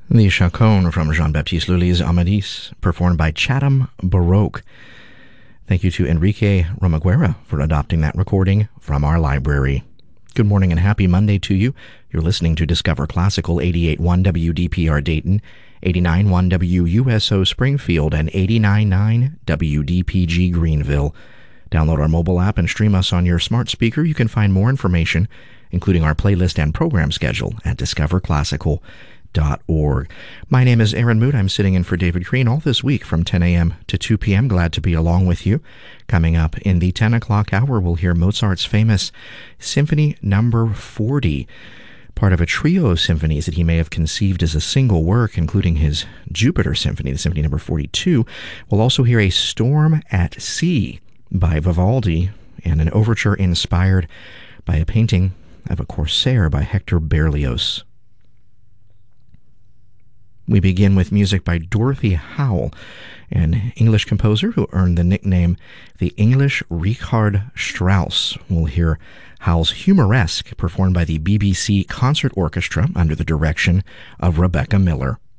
The Chaconne from Jean-Baptiste Lully's Amadis, performed by Chatham Baroque. Thank you to Enrique Romaguera for adopting that recording from our library. Good morning and happy Monday to you. You're listening to Discover Classical 88.1 WDPR Dayton, 89.1 WUSO Springfield, and 89.9 WDPG Greenville. Download our mobile app and stream us on your smart speaker. You can find more information, including our playlist and program schedule, at discoverclassical.org. My name is Aaron Moot. I'm sitting in for David Green all this week from 10 a.m. to 2 p.m. Glad to be along with you. Coming up in the 10 o'clock hour, we'll hear Mozart's famous Symphony No. 40, part of a trio of symphonies that he may have conceived as a single work, including his Jupiter Symphony, the Symphony No. 42. We'll also hear a Storm at Sea by Vivaldi and an overture inspired by a painting of a corsair by Hector Berlioz. We begin with music by Dorothy Howell, an English composer who earned the nickname the English Richard Strauss. We'll hear Howell's Humoresque, performed by the BBC Concert Orchestra under the direction of Rebecca Miller.